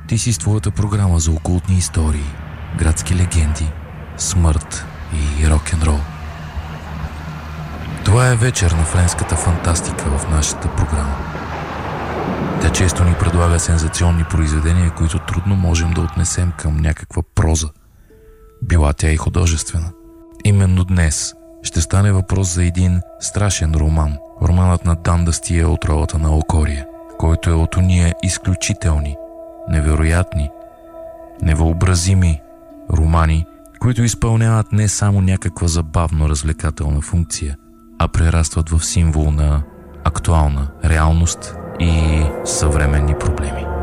Ти си с твоята програма за окултни истории, градски легенди, смърт и рок-н-рол. Това е вечер на френската фантастика в нашата програма. Тя често ни предлага сензационни произведения, които трудно можем да отнесем към някаква проза, била тя и художествена. Именно днес ще стане въпрос за един страшен роман. Романът на Дан Дастие от ролата на Окория, който е от уния изключителни, невероятни, невъобразими романи, които изпълняват не само някаква забавно-развлекателна функция, а прерастват в символ на актуална реалност и съвременни проблеми.